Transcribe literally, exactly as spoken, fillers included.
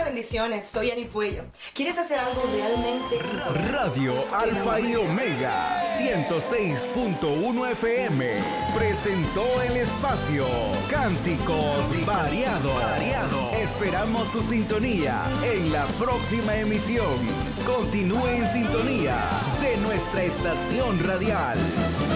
bendiciones. Soy Ani Puello. ¿Quieres hacer algo realmente? Radio Alfa y Omega ciento seis punto uno F M presentó el espacio Cánticos Variados. Esperamos su sintonía en la próxima emisión. Continúe en sintonía de nuestra estación radial.